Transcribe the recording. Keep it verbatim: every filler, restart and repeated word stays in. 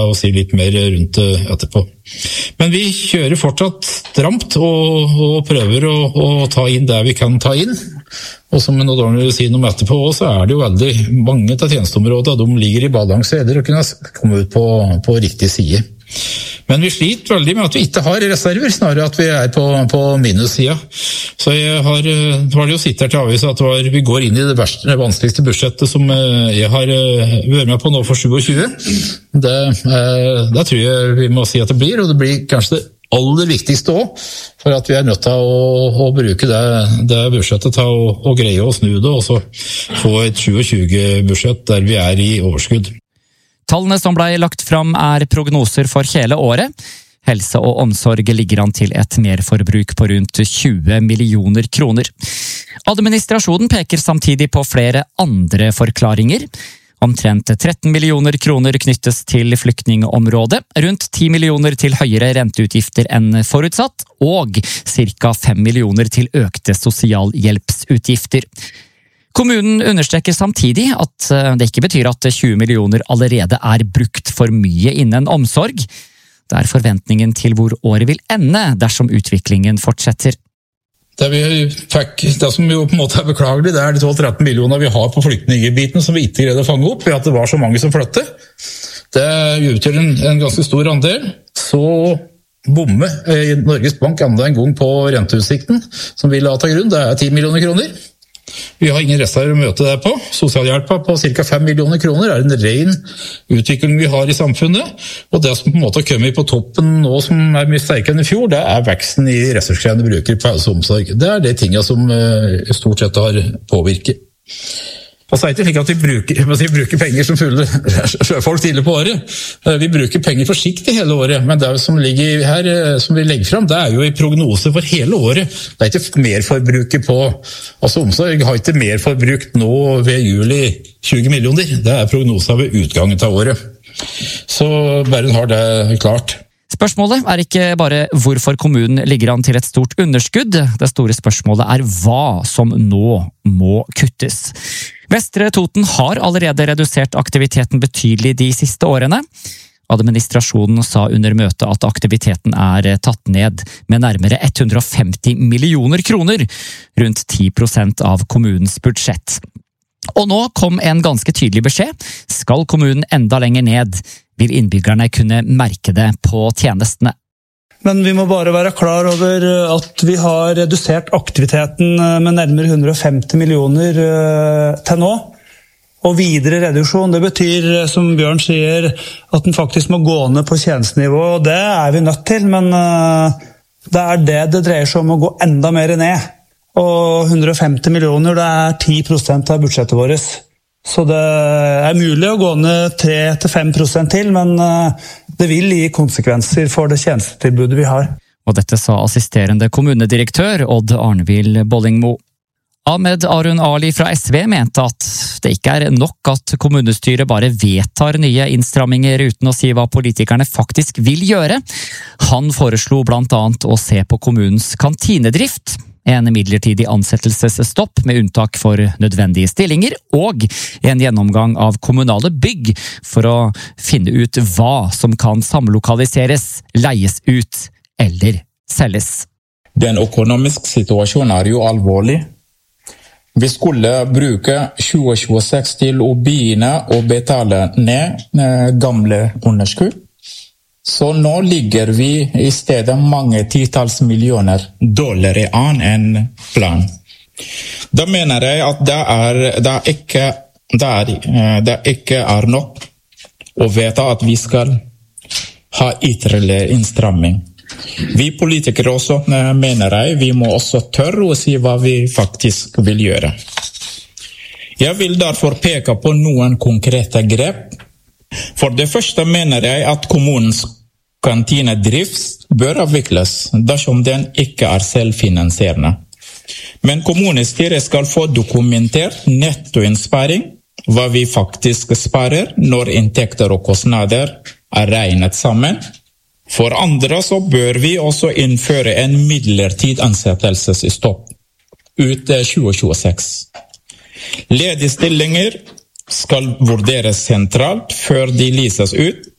og si litt mer rundt det etterpå. Men vi kjører fortsatt stramt og, og prøver å, å ta inn det vi kan ta inn. Og som Odd Arne vil si noe etterpå, så er det jo veldig mange av tjenesteområdene, de ligger i balanse eller å kunne komme ut på, på riktig side. Men vi sliter veldig med at vi ikke har reserver, snarere at vi er på, på minussida. Så jeg har, var det jo sitt her til avvis at var, vi går inn i det verste, det vanskeligste budsjettet som jeg har vært med på nå for tjue. Det, det tror jeg vi må si at det blir, og det blir kanskje det aller viktigste også, for at vi er nødt til å, å bruke det, det budsjettet til å, å greie å snu det, og så få et tjue-budsjett der vi er i overskudd. Tallene som ble lagt fram er prognoser for hele året. Helse og omsorg ligger an til et merforbruk på rundt tjue millioner kroner. Administrasjonen peker samtidig på flere andre forklaringer. Omtrent tretten millioner kroner knyttes til flyktningområdet, rundt ti millioner til høyere renteutgifter enn forutsatt, og ca fem millioner til økte sosialhjelpsutgifter. Kommunen understreker samtidig at det ikke betyr at tjue millioner allerede er brukt for mye innen omsorg. Det er forventningen til hvor året vil ende dersom utviklingen fortsetter. Det, vi fikk, det som jo på en måte er beklagelig, det er de tolv til tretten millioner vi har på flyktningbiten som vi ikke greide å fange opp ved at det var så mange som flyttet. Det utgjør en, en ganske stor andel. Så bomme i Norges Bank enda en gang på renteutsikten som vi la til grunn. Det er ti millioner kroner. Vi har ingen reserver å møte det på. Sosialhjelpa på ca fem millioner kroner er en ren utvikling vi har i samfunnet. Og det som på en måte har kommet på toppen nå som er mye sterkere enn i fjor, det er veksten i ressurskrevende brukere på helse og omsorg. Det er de tingene som stort sett har påvirket. Og så er det ikke slik at vi bruker, vi bruker penger som fulle sjøfolk tidlig på året. Vi bruker penger forsiktig hele året, men det som ligger her, som vi legger frem, det er jo i prognose for hele året. Det er ikke merforbruket på, altså omsorg har ikke merforbrukt nå ved juli tjue millioner. Det er prognoser ved utgangen av året. Så bare har det klart. Spørsmålet er ikke bare hvorfor kommunen ligger an til et stort underskudd. Det store spørsmålet er hva som nå må kuttes. Vestre Toten har allerede redusert aktiviteten betydelig de siste årene. Administrasjonen sa under møtet at aktiviteten er tatt ned med nærmere hundre og femti millioner kroner, rundt ti prosent av kommunens budsjett. Og nå kom en ganske tydelig beskjed. Skal kommunen enda lenger ned, vil innbyggerne kunne merke det på tjenestene. Men vi må bare være klar over at vi har redusert aktiviteten med nærmere hundre og femti millioner til nå. Og videre reduksjon, det betyr, som Bjørn sier, at den faktisk må gå ned på tjenestenivå. Og det er vi nødt til, men det er det det dreier seg om å gå enda mer ned. Og hundre og femti millioner, det er ti prosent av budsjettet vårt. Så det er mulig å gå ned tre til fem prosent til, men det vil gi konsekvenser for det tjenestetilbudet vi har. Og dette sa assisterende kommunedirektør Odd Arnvild Bollingmo. Ahmed Arun Ali fra S V mente at det ikke er nok at kommunestyret bare vedtar nye innstramminger uten å si hva politikerne faktisk vil gjøre. Han foreslo blant annet å se på kommunens kantinedrift, en midlertidig ansettelsesstopp med unntak for nødvendige stillinger, og en gjennomgang av kommunale bygg for å finne ut hva som kan samlokaliseres, leies ut eller selges. Den økonomiske situasjonen er jo alvorlig. Vi skulle bruke tjue tjueseks til å begynne å betale ned gamle underskudd. Så nå ligger vi i stedet mange titalls millioner dollar an enn plan. Da mener jeg at det, er, det, er ikke, det, er, det ikke er nok å vite at vi skal ha ytterligere innstramming. Vi politikere også, mener jeg, vi må også tørre å si hva vi faktisk vil gjøre. Jeg vil derfor peke på noen konkrete grep. For det første mener jeg at kommunens kantinedrift bør avvikles dersom den ikke er selvfinansierende. Men kommunestyret skal få dokumentert nettoinnsparing, hva vi faktisk sparer når inntekter og kostnader er regnet sammen. For andre så bør vi også innføre en midlertidig ansettelsesstopp ut tjue tjueseks. Ledige stillinger skal vurderes sentralt før de lyses ut,